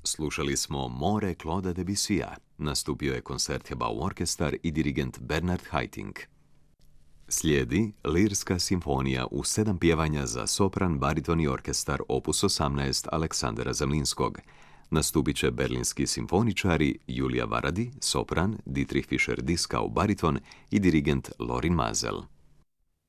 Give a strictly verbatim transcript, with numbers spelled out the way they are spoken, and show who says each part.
Speaker 1: Slušali smo More Claude'a Debussya, nastupio je Concertgebouw orkestar i dirigent Bernard Haitink. Slijedi Lirska simfonija u sedam pjevanja za sopran, bariton i orkestar opus osamnaest Aleksandra Zemlinskog. Nastupit će berlinski simfoničari Julija Varadi, sopran, Dietrich Fischer-Dieskau, bariton i dirigent Lorin Maazel.